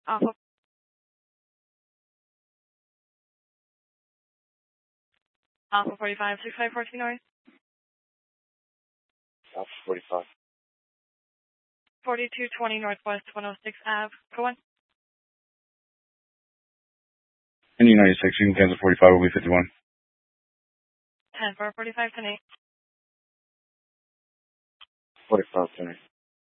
Alpha. Alpha 45, 6514 North. Alpha 45. 4220 Northwest 106 Ave. Go on. And 96, you can cancel 45, will be 51. 10 for 45, 10 8. 45, 10 8.